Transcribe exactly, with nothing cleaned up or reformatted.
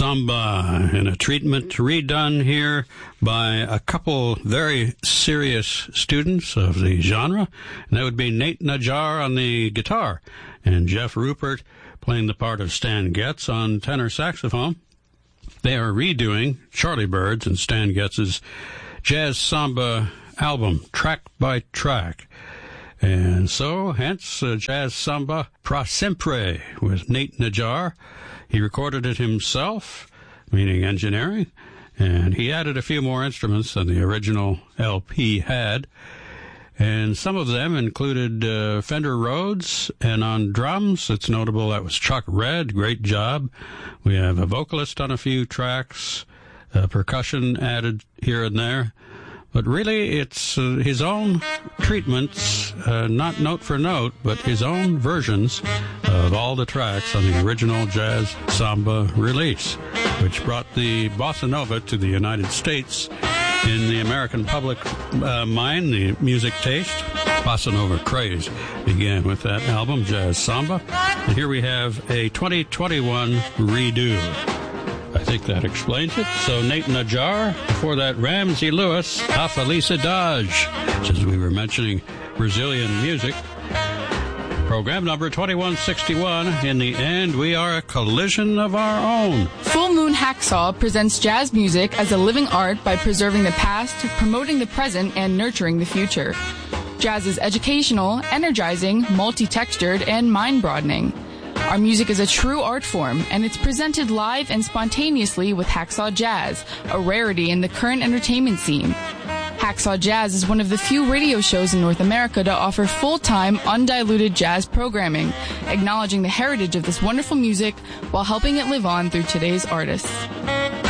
Samba in a treatment redone here by a couple very serious students of the genre, and that would be Nate Najjar on the guitar and Jeff Rupert playing the part of Stan Getz on tenor saxophone. They are redoing Charlie Bird's and Stan Getz's Jazz Samba album, track by track. And so, hence, uh, Jazz Samba Pra Sempre with Nate Najjar. He recorded it himself, meaning engineering, and he added a few more instruments than the original L P had. And some of them included uh, Fender Rhodes, and on drums, it's notable that was Chuck Red. Great job. We have a vocalist on a few tracks, uh, percussion added here and there. But really, it's uh, his own treatments, uh, not note for note, but his own versions of all the tracks on the original Jazz Samba release, which brought the bossa nova to the United States. In the American public uh, mind, the music taste, bossa nova craze began with that album, Jazz Samba. And here we have a twenty twenty-one redo. I think that explains it. So Nate Najjar, before that Ramsey Lewis, A Felicidade, as we were mentioning Brazilian music. Program number twenty-one sixty-one. In the end, we are a collision of our own. Full Moon Hacksaw presents jazz music as a living art by preserving the past, promoting the present, and nurturing the future. Jazz is educational, energizing, multi-textured, and mind-broadening. Our music is a true art form, and it's presented live and spontaneously with Hacksaw Jazz, a rarity in the current entertainment scene. Hacksaw Jazz is one of the few radio shows in North America to offer full-time, undiluted jazz programming, acknowledging the heritage of this wonderful music while helping it live on through today's artists.